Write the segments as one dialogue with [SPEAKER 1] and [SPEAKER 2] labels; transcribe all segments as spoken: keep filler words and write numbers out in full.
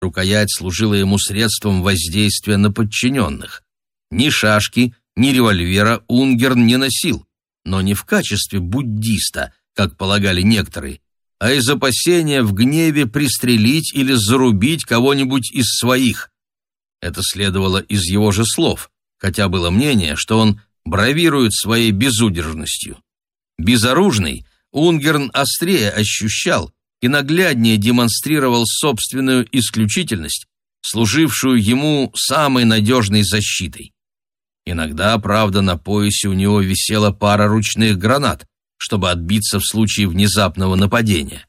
[SPEAKER 1] Рукоять служила ему средством воздействия на подчиненных. Ни шашки, ни револьвера Унгерн не носил, но не в качестве буддиста, как полагали некоторые, а из опасения в гневе пристрелить или зарубить кого-нибудь из своих. Это следовало из его же слов, хотя было мнение, что он бравирует своей безудержностью. Безоружный, Унгерн острее ощущал и нагляднее демонстрировал собственную исключительность, служившую ему самой надежной защитой. Иногда, правда, на поясе у него висела пара ручных гранат, чтобы отбиться в случае внезапного нападения.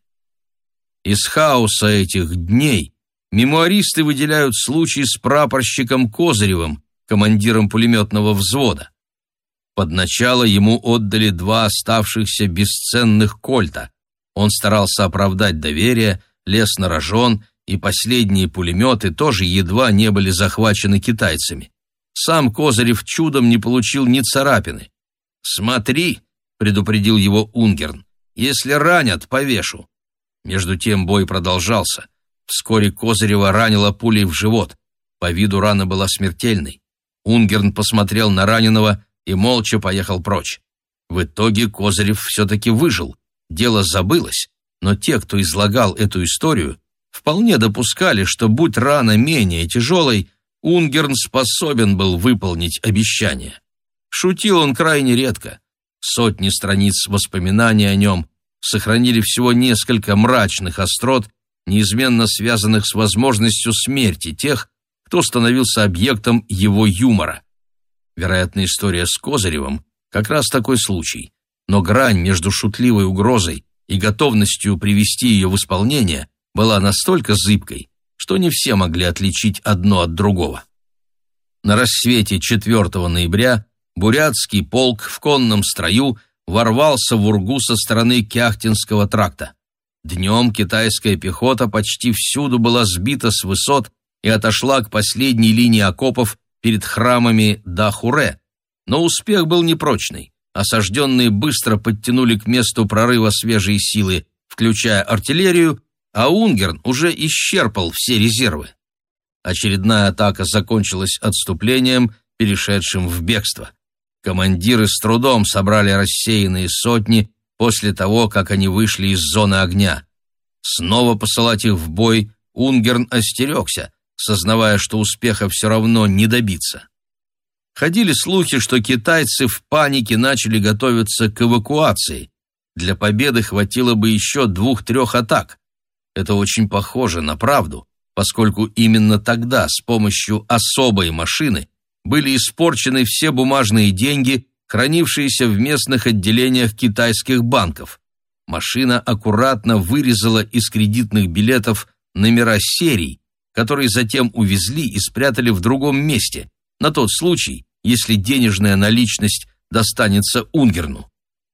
[SPEAKER 1] Из хаоса этих дней мемуаристы выделяют случай с прапорщиком Козыревым, командиром пулеметного взвода. Под начало ему отдали два оставшихся бесценных кольта. Он старался оправдать доверие, лез на рожон, и последние пулеметы тоже едва не были захвачены китайцами. Сам Козырев чудом не получил ни царапины. «Смотри», — предупредил его Унгерн, — «если ранят, повешу». Между тем бой продолжался. Вскоре Козырева ранило пулей в живот. По виду рана была смертельной. Унгерн посмотрел на раненого и молча поехал прочь. В итоге Козырев все-таки выжил. Дело забылось, но те, кто излагал эту историю, вполне допускали, что, будь рана менее тяжелой, Унгерн способен был выполнить обещание. Шутил он крайне редко. Сотни страниц воспоминаний о нем сохранили всего несколько мрачных острот, неизменно связанных с возможностью смерти тех, кто становился объектом его юмора. Вероятно, история с Козыревым как раз такой случай, но грань между шутливой угрозой и готовностью привести ее в исполнение была настолько зыбкой, что не все могли отличить одно от другого. На рассвете четвёртого ноября бурятский полк в конном строю ворвался в Ургу со стороны Кяхтинского тракта. Днем китайская пехота почти всюду была сбита с высот и отошла к последней линии окопов перед храмами Дахуре, но успех был непрочный. Осажденные быстро подтянули к месту прорыва свежие силы, включая артиллерию, а Унгерн уже исчерпал все резервы. Очередная атака закончилась отступлением, перешедшим в бегство. Командиры с трудом собрали рассеянные сотни после того, как они вышли из зоны огня. Снова посылать их в бой Унгерн остерегся, сознавая, что успеха все равно не добиться. Ходили слухи, что китайцы в панике начали готовиться к эвакуации. Для победы хватило бы еще двух-трех атак. Это очень похоже на правду, поскольку именно тогда с помощью особой машины были испорчены все бумажные деньги, хранившиеся в местных отделениях китайских банков. Машина аккуратно вырезала из кредитных билетов номера серий, которые затем увезли и спрятали в другом месте, на тот случай, если денежная наличность достанется Унгерну.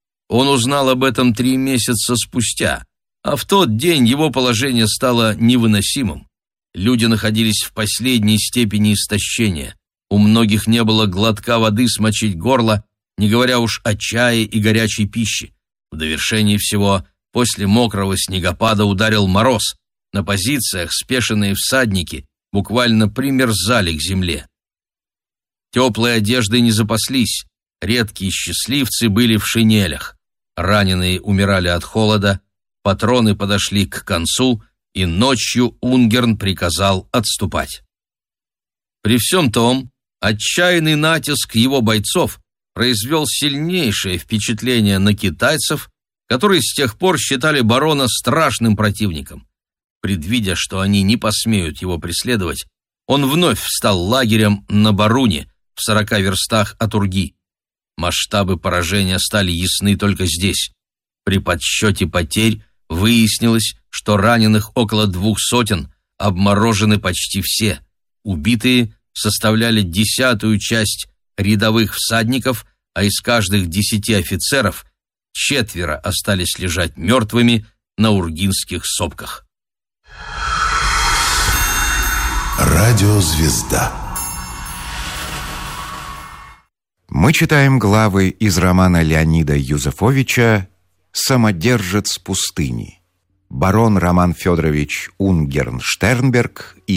[SPEAKER 1] Он узнал об этом три месяца спустя, а в тот день его положение стало невыносимым. Люди находились в последней степени истощения. У многих не было глотка воды смочить горло, не говоря уж о чае и горячей пище. В довершении всего, после мокрого снегопада ударил мороз. На позициях спешенные всадники буквально примерзали к земле. Теплой одеждой не запаслись, редкие счастливцы были в шинелях. Раненые умирали от холода, патроны подошли к концу, и ночью Унгерн приказал отступать. При всем том, отчаянный натиск его бойцов произвел сильнейшее впечатление на китайцев, которые с тех пор считали барона страшным противником. Предвидя, что они не посмеют его преследовать, он вновь встал лагерем на Баруне, в сорока верстах от Урги. Масштабы поражения стали ясны только здесь. При подсчете потерь выяснилось, что раненых около двух сотен, обморожены почти все. Убитые составляли десятую часть рядовых всадников, а из каждых десяти офицеров четверо остались лежать мертвыми на ургинских сопках.
[SPEAKER 2] Радиозвезда.
[SPEAKER 3] Мы читаем главы из романа Леонида Юзефовича «Самодержец пустыни». барон Роман Федорович Унгерн-Штернберг и